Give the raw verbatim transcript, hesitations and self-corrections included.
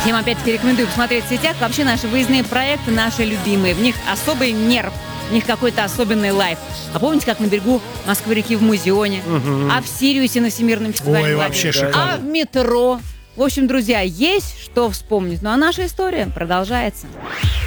Всем опять-таки рекомендую посмотреть в сетях. Вообще наши выездные проекты, наши любимые. В них особый нерв, в них какой-то особенный лайф. А помните, как на берегу Москвы-реки в Музеоне? Мгм. А в Сириусе на Всемирном фестивале? Ой, «Воды»? вообще А шикарно. в метро? В общем, друзья, есть что вспомнить. Ну а наша история продолжается.